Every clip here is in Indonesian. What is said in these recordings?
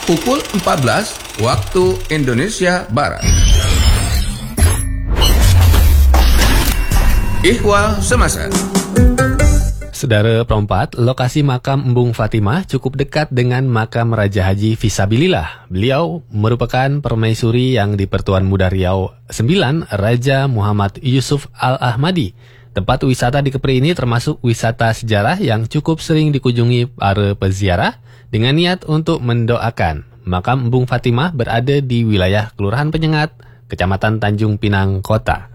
pukul 14 waktu Indonesia Barat. Ihwal Semasa. Saudara Perempat, lokasi makam Embung Fatimah cukup dekat dengan makam Raja Haji Fisabilillah. Beliau merupakan permaisuri yang di Pertuan Muda Riau 9, Raja Muhammad Yusuf Al-Ahmadi. Tempat wisata di Kepri ini termasuk wisata sejarah yang cukup sering dikunjungi para peziarah dengan niat untuk mendoakan. Makam Embung Fatimah berada di wilayah Kelurahan Penyengat, Kecamatan Tanjung Pinang, Kota.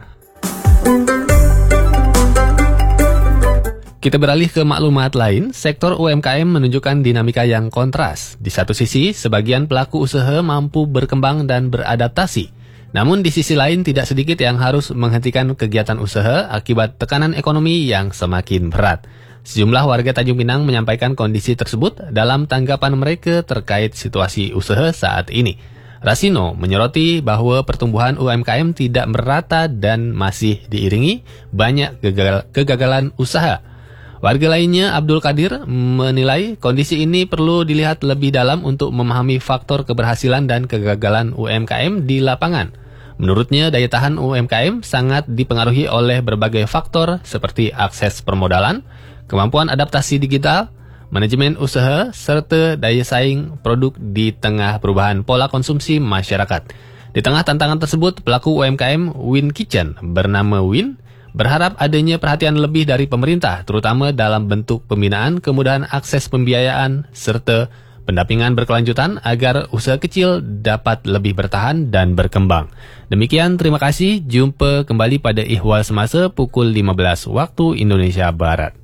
Kita beralih ke maklumat lain, sektor UMKM menunjukkan dinamika yang kontras. Di satu sisi, sebagian pelaku usaha mampu berkembang dan beradaptasi. Namun di sisi lain, tidak sedikit yang harus menghentikan kegiatan usaha akibat tekanan ekonomi yang semakin berat. Sejumlah warga Tanjung Pinang menyampaikan kondisi tersebut dalam tanggapan mereka terkait situasi usaha saat ini. Rasino menyoroti bahwa pertumbuhan UMKM tidak merata dan masih diiringi banyak kegagalan usaha. Warga lainnya, Abdul Qadir, menilai kondisi ini perlu dilihat lebih dalam untuk memahami faktor keberhasilan dan kegagalan UMKM di lapangan. Menurutnya, daya tahan UMKM sangat dipengaruhi oleh berbagai faktor seperti akses permodalan, kemampuan adaptasi digital, manajemen usaha, serta daya saing produk di tengah perubahan pola konsumsi masyarakat. Di tengah tantangan tersebut, pelaku UMKM Win Kitchen bernama Win berharap adanya perhatian lebih dari pemerintah, terutama dalam bentuk pembinaan, kemudahan akses pembiayaan, serta pendampingan berkelanjutan agar usaha kecil dapat lebih bertahan dan berkembang. Demikian, terima kasih. Jumpa kembali pada Ihwal Semasa pukul 15 waktu Indonesia Barat.